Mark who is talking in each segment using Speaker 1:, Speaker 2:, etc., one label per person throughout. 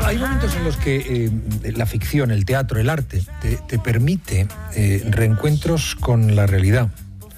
Speaker 1: Hay momentos en los que la ficción, el teatro, el arte te permite reencuentros con la realidad.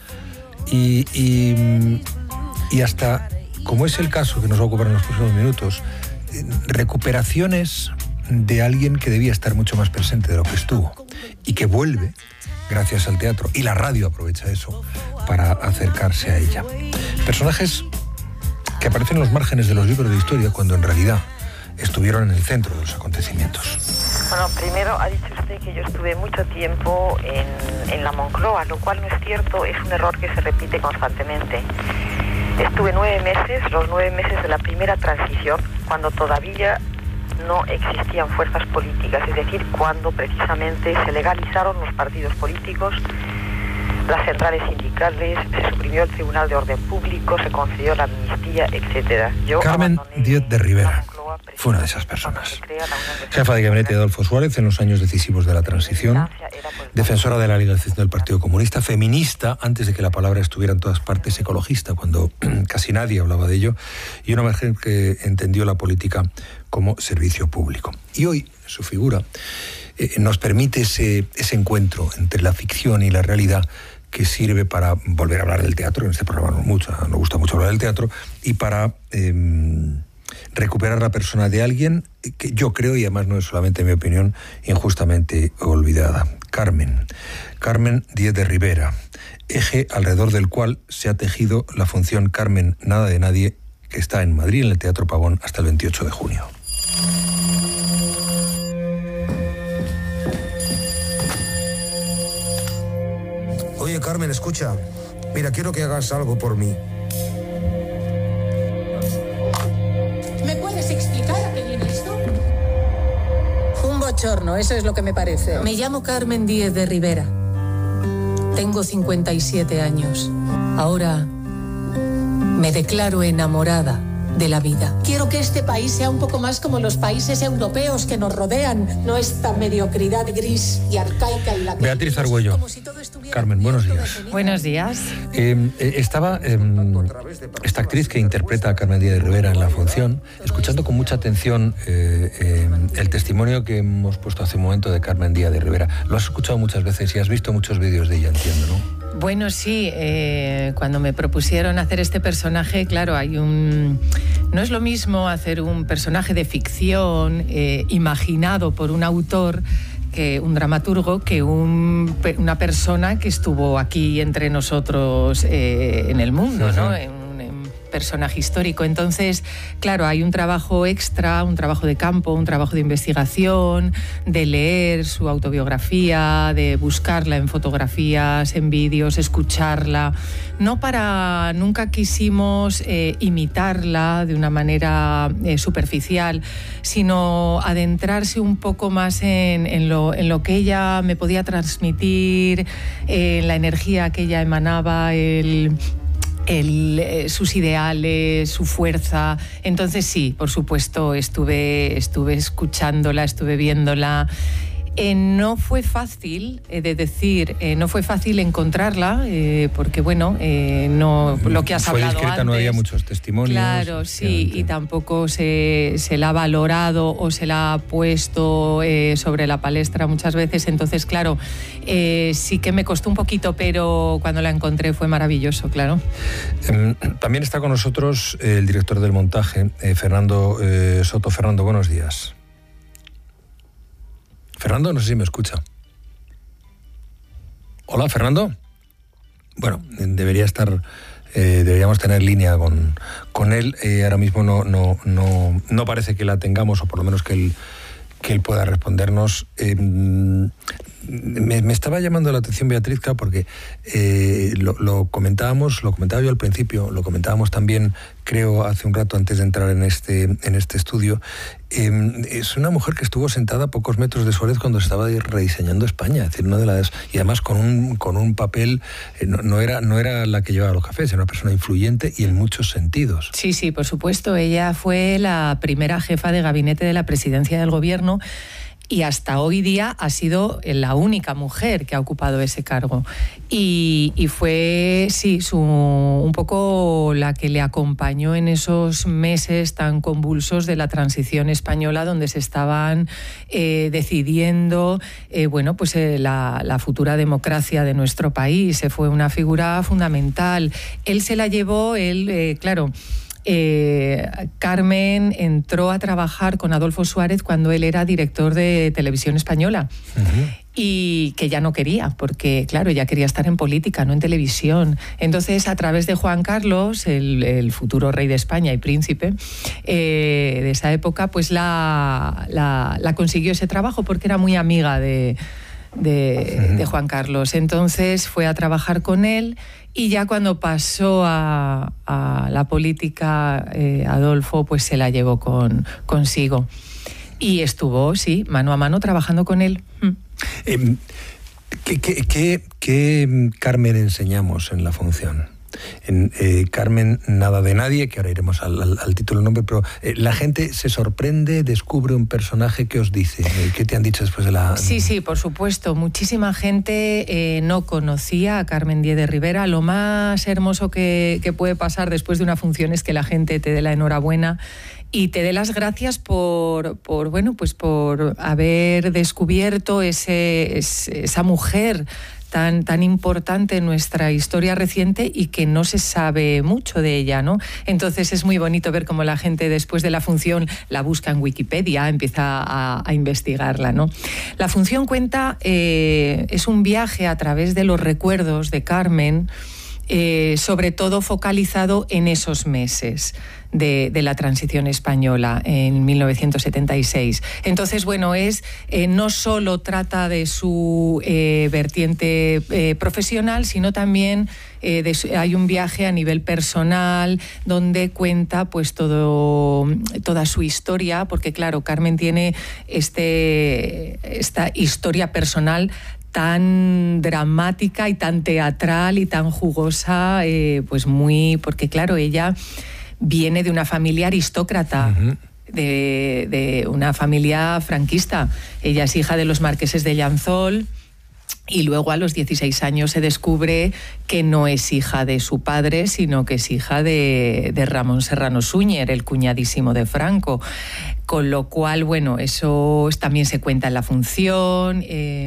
Speaker 1: Y hasta, como es el caso que nos va a ocupar en los próximos minutos, recuperaciones de alguien que debía estar mucho más presente de lo que estuvo y que vuelve gracias al teatro, y la radio aprovecha eso para acercarse a ella. Personajes que aparecen en los márgenes de los libros de historia cuando en realidad estuvieron en el centro de los acontecimientos.
Speaker 2: Bueno, primero ha dicho usted que yo estuve mucho tiempo en la Moncloa, lo cual no es cierto, es un error que se repite constantemente. Estuve 9 meses, los 9 meses de la primera transición, cuando todavía no existían fuerzas políticas, es decir, cuando precisamente se legalizaron los partidos políticos, las centrales sindicales, se suprimió el Tribunal de Orden Público, se concedió la amnistía, etc.
Speaker 1: Carmen Díez de Rivera fue una de esas personas. Jefa de gabinete de Adolfo Suárez en los años decisivos de la transición, defensora de la legalización del Partido Comunista, feminista antes de que la palabra estuviera en todas partes, ecologista cuando casi nadie hablaba de ello, y una mujer que entendió la política como servicio público. Y hoy su figura nos permite ese encuentro entre la ficción y la realidad, que sirve para volver a hablar del teatro. En este programa nos gusta mucho hablar del teatro, y para recuperar la persona de alguien que yo creo, y además no es solamente mi opinión, injustamente olvidada. Carmen Díez de Rivera, eje alrededor del cual se ha tejido la función Carmen Nada de Nadie, que está en Madrid, en el Teatro Pavón, hasta el 28 de junio.
Speaker 3: Oye, Carmen, escucha. Mira, quiero que hagas algo por mí.
Speaker 4: ¿Me puedes explicar a qué viene esto? Un bochorno, eso es lo que me parece. Me llamo Carmen Díez de Rivera. Tengo 57 años. Ahora me declaro enamorada de la vida. Quiero que este país sea un poco más como los países europeos que nos rodean, no esta mediocridad gris y arcaica en la que...
Speaker 1: Beatriz Argüello. Carmen, buenos días.
Speaker 5: Buenos días.
Speaker 1: Estaba esta actriz que interpreta a Carmen Díez de Rivera en la función, escuchando con mucha atención el testimonio que hemos puesto hace un momento de Carmen Díez de Rivera. Lo has escuchado muchas veces y has visto muchos vídeos de ella, entiendo, ¿no?
Speaker 5: Bueno, sí, cuando me propusieron hacer este personaje, claro, no es lo mismo hacer un personaje de ficción imaginado por un autor, que un dramaturgo, que una persona que estuvo aquí entre nosotros en el mundo, ¿no? Personaje histórico. Entonces, claro, hay un trabajo extra, un trabajo de campo, un trabajo de investigación, de leer su autobiografía, de buscarla en fotografías, en vídeos, escucharla. Nunca quisimos imitarla de una manera superficial, sino adentrarse un poco más en lo que ella me podía transmitir, la energía que ella emanaba, sus ideales, su fuerza. Entonces sí, por supuesto, estuve escuchándola, estuve viéndola. No fue fácil, no fue fácil encontrarla, porque bueno, no lo que has hablado
Speaker 1: discreta,
Speaker 5: antes.
Speaker 1: No había muchos testimonios.
Speaker 5: Claro, sí, y tampoco se la ha valorado o se la ha puesto sobre la palestra muchas veces. Entonces, claro, sí que me costó un poquito, pero cuando la encontré fue maravilloso, claro.
Speaker 1: También está con nosotros el director del montaje, Fernando Soto. Fernando, buenos días. Fernando, no sé si me escucha. Hola, Fernando. Bueno, deberíamos tener línea con él. Ahora mismo no parece que la tengamos, o por lo menos que él pueda respondernos. Me estaba llamando la atención, Beatriz, porque lo comentaba yo al principio, lo comentábamos también, creo, hace un rato antes de entrar en este estudio. Es una mujer que estuvo sentada a pocos metros de Suárez cuando se estaba rediseñando España, es decir, una de las, y además con un papel, no era la que llevaba los cafés, era una persona influyente y en muchos sentidos.
Speaker 5: Sí, por supuesto, ella fue la primera jefa de gabinete de la presidencia del gobierno. y hasta hoy día ha sido la única mujer que ha ocupado ese cargo. Y fue, sí, un poco la que le acompañó en esos meses tan convulsos de la transición española, donde se estaban decidiendo la futura democracia de nuestro país. Fue una figura fundamental. Él se la llevó, Carmen entró a trabajar con Adolfo Suárez cuando él era director de Televisión Española. Uh-huh. Y que ya no quería, porque claro, ya quería estar en política, no en televisión. Entonces, a través de Juan Carlos, el futuro rey de España y príncipe de esa época, pues la consiguió ese trabajo porque era muy amiga de Juan Carlos. Entonces fue a trabajar con él, y ya cuando pasó a la política, Adolfo pues se la llevó consigo. Y estuvo, sí, mano a mano trabajando con él.
Speaker 1: ¿Qué Carmen enseñamos en la función? En Carmen, nada de nadie, que ahora iremos al título, nombre, pero la gente se sorprende, descubre un personaje. ¿Qué os dice? ¿Qué te han dicho después de la...?
Speaker 5: Sí, por supuesto. Muchísima gente no conocía a Carmen Díez de Rivera. Lo más hermoso que puede pasar después de una función es que la gente te dé la enhorabuena y te dé las gracias por haber descubierto esa mujer tan importante en nuestra historia reciente y que no se sabe mucho de ella, ¿no? Entonces es muy bonito ver cómo la gente después de la función la busca en Wikipedia, empieza a investigarla, ¿no? La función cuenta, es un viaje a través de los recuerdos de Carmen, sobre todo focalizado en esos meses de la transición española en 1976. Entonces, no solo trata de su vertiente profesional, sino también hay un viaje a nivel personal donde cuenta pues toda su historia, porque claro, Carmen tiene esta historia personal tan dramática y tan teatral y tan jugosa, porque claro, ella viene de una familia aristócrata, uh-huh, de una familia franquista. Ella es hija de los marqueses de Llanzol, y luego a los 16 años se descubre que no es hija de su padre, sino que es hija de Ramón Serrano Súñer, el cuñadísimo de Franco. Con lo cual, eso también se cuenta en la función,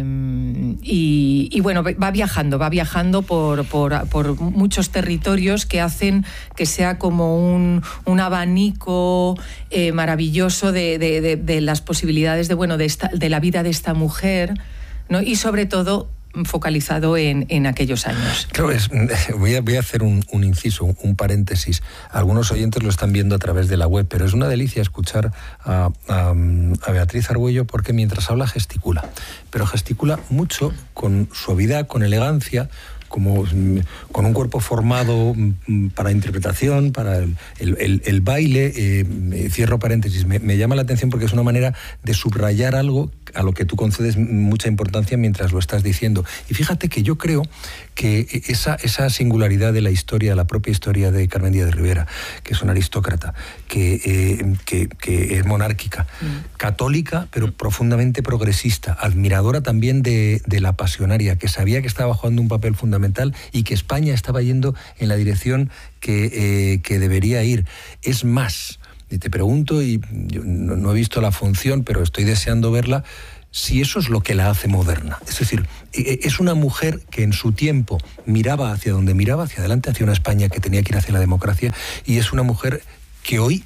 Speaker 5: va viajando por muchos territorios que hacen que sea como un abanico maravilloso de las posibilidades de la vida de esta mujer, ¿no? Y sobre todo focalizado en aquellos años.
Speaker 1: Claro, voy a hacer un inciso, un paréntesis. Algunos oyentes lo están viendo a través de la web, pero es una delicia escuchar a Beatriz Argüello, porque mientras habla gesticula, pero gesticula mucho, con suavidad, con elegancia, como con un cuerpo formado para interpretación, para el baile. Cierro paréntesis, me llama la atención porque es una manera de subrayar algo a lo que tú concedes mucha importancia mientras lo estás diciendo. Y fíjate que yo creo que esa singularidad de la historia, la propia historia de Carmen Díez de Rivera, que es una aristócrata, que es monárquica, católica, pero profundamente progresista, admiradora también de la pasionaria, que sabía que estaba jugando un papel fundamental y que España estaba yendo en la dirección que debería ir. Es más, te pregunto, y yo no he visto la función, pero estoy deseando verla, si eso es lo que la hace moderna. Es decir, es una mujer que en su tiempo miraba hacia donde miraba, hacia adelante, hacia una España que tenía que ir hacia la democracia, y es una mujer que hoy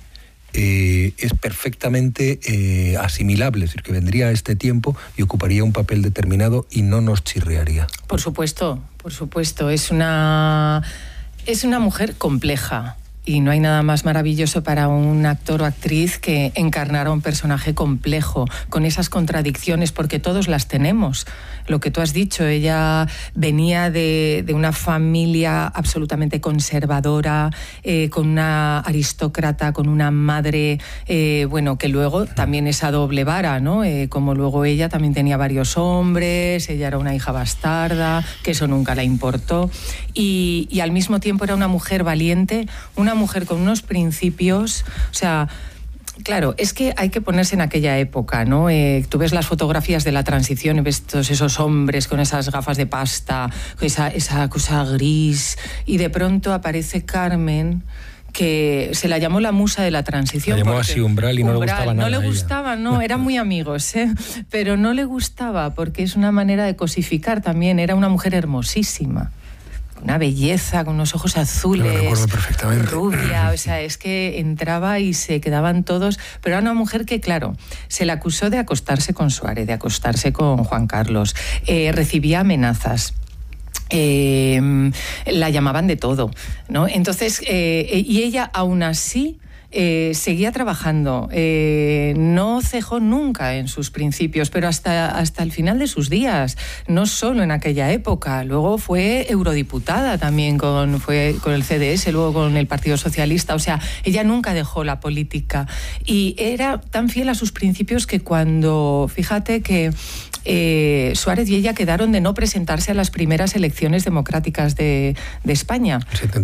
Speaker 1: es perfectamente asimilable, es decir, que vendría a este tiempo y ocuparía un papel determinado y no nos chirriaría.
Speaker 5: Por supuesto. Es una mujer compleja. Y no hay nada más maravilloso para un actor o actriz que encarnar a un personaje complejo, con esas contradicciones, porque todos las tenemos. Lo que tú has dicho, ella venía de una familia absolutamente conservadora, con una aristócrata, con una madre, que luego también esa doble vara, ¿no? Como luego ella también tenía varios hombres, ella era una hija bastarda, que eso nunca la importó. Y al mismo tiempo era una mujer valiente, una mujer con unos principios, o sea, Claro, es que hay que ponerse en aquella época, ¿no? Tú ves las fotografías de la transición y ves todos esos hombres con esas gafas de pasta, esa cosa gris, y de pronto aparece Carmen, que se la llamó la musa de la transición.
Speaker 1: La llamó así Umbral y no le gustaba nada.
Speaker 5: No le gustaba, no, eran muy amigos, pero no le gustaba porque es una manera de cosificar también. Era una mujer hermosísima, una belleza, con unos ojos azules,
Speaker 1: lo recuerdo perfectamente,
Speaker 5: rubia, o sea, es que entraba y se quedaban todos, pero era una mujer que, claro, se la acusó de acostarse con Suárez, de acostarse con Juan Carlos, recibía amenazas. La llamaban de todo, ¿no? Entonces, y ella aún así seguía trabajando, no cejó nunca en sus principios, pero hasta el final de sus días, no solo en aquella época. Luego fue eurodiputada también, fue con el CDS, luego con el Partido Socialista. O sea, ella nunca dejó la política y era tan fiel a sus principios que cuando, fíjate que Suárez y ella quedaron de no presentarse a las primeras elecciones democráticas de España.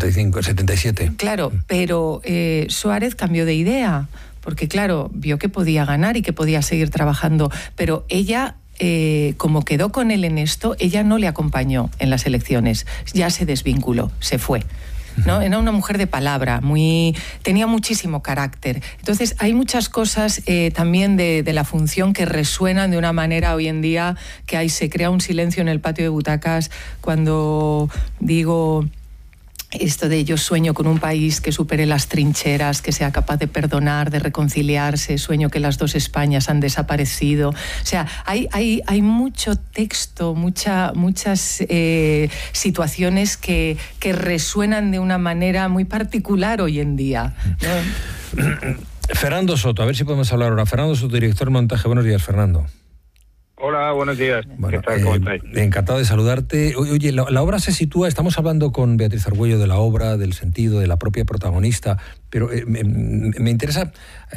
Speaker 1: 77.
Speaker 5: Claro, pero Suárez cambió de idea, porque claro, vio que podía ganar y que podía seguir trabajando, pero ella, como quedó con él en esto, ella no le acompañó en las elecciones, ya se desvinculó, se fue. ¿No? Era una mujer de palabra, tenía muchísimo carácter. Entonces hay muchas cosas también de la función que resuenan de una manera hoy en día, que se crea un silencio en el patio de butacas cuando digo esto de yo sueño con un país que supere las trincheras, que sea capaz de perdonar, de reconciliarse, sueño que las dos Españas han desaparecido. O sea, hay mucho texto, muchas situaciones que resuenan de una manera muy particular hoy en día, ¿no?
Speaker 1: Fernando Soto, a ver si podemos hablar ahora. Fernando Soto, director de montaje. Buenos días, Fernando.
Speaker 6: Hola, buenos días.
Speaker 1: Bueno,
Speaker 6: ¿qué tal? ¿Cómo estáis?
Speaker 1: Encantado de saludarte. Oye, la obra se sitúa, estamos hablando con Beatriz Argüello de la obra, del sentido, de la propia protagonista, pero me interesa,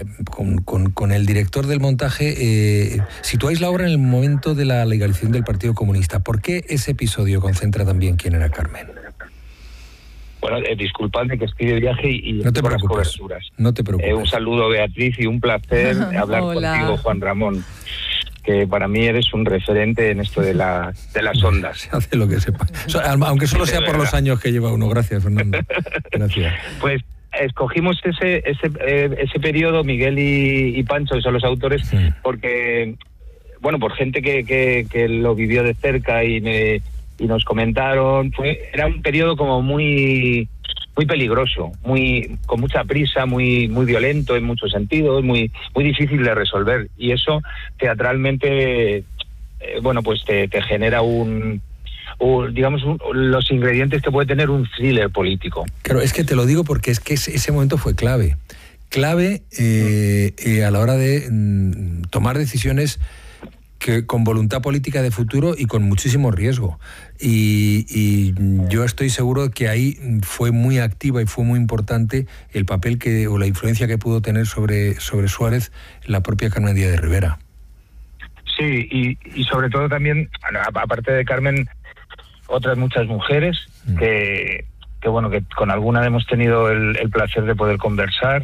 Speaker 1: con el director del montaje, situáis la obra en el momento de la legalización del Partido Comunista. ¿Por qué ese episodio concentra también quién era Carmen?
Speaker 6: Bueno, disculpadme que estoy de viaje y
Speaker 1: no te preocupes,
Speaker 6: las coberturas.
Speaker 1: No te preocupes.
Speaker 6: Un saludo, Beatriz, y un placer hablar contigo, Juan Ramón, que para mí eres un referente en esto de las ondas.
Speaker 1: Se hace lo que sepa. Aunque solo sea por los años que lleva uno. Gracias, Fernando. Gracias.
Speaker 6: Pues escogimos ese periodo, Miguel y Pancho, que son los autores, sí, porque, bueno, por gente que lo vivió de cerca y nos comentaron, era un periodo como muy peligroso, con mucha prisa, muy violento en muchos sentidos, muy difícil de resolver, y eso teatralmente pues te genera los ingredientes que puede tener un thriller político.
Speaker 1: Claro, es que te lo digo porque es que ese momento fue clave a la hora de tomar decisiones que con voluntad política de futuro y con muchísimo riesgo. Y yo estoy seguro de que ahí fue muy activa y fue muy importante el papel o la influencia que pudo tener sobre Suárez la propia Carmen Díez de Rivera.
Speaker 6: Sí, y sobre todo también, aparte de Carmen, otras muchas mujeres que con alguna hemos tenido el placer de poder conversar,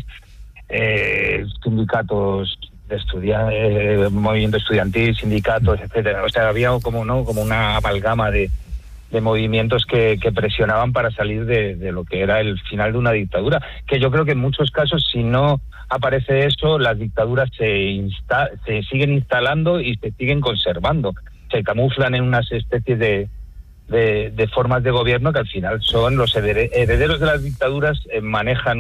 Speaker 6: sindicatos de movimiento estudiantil, sindicatos, etcétera. O sea, había como una amalgama de movimientos que presionaban para salir de lo que era el final de una dictadura, que yo creo que en muchos casos, si no aparece eso, las dictaduras se siguen instalando y se siguen conservando, se camuflan en unas especies de formas de gobierno que al final son los herederos de las dictaduras, manejan